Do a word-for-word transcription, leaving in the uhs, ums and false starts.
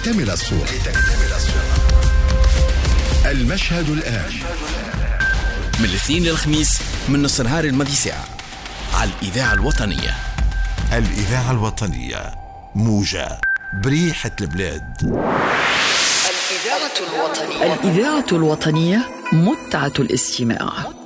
لتكتمل الصورة. المشهد الآن من الاثنين للخميس من نص نهار الماضي ساعة على الإذاعة الوطنية. الإذاعة الوطنية، موجة بريحة البلاد. الإذاعة الوطنية. الإذاعة الوطنية، متعة الاستماع.